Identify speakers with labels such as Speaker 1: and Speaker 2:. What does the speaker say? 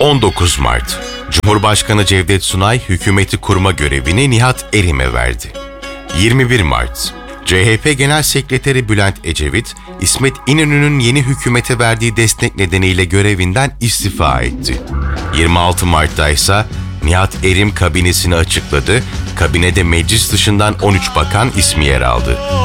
Speaker 1: 19 Mart Cumhurbaşkanı Cevdet Sunay hükümeti kurma görevini Nihat Erim'e verdi. 21 Mart CHP Genel Sekreteri Bülent Ecevit, İsmet İnönü'nün yeni hükümete verdiği destek nedeniyle görevinden istifa etti. 26 Mart'ta ise Nihat Erim kabinesini açıkladı, kabinede meclis dışından 13 bakan ismi yer aldı.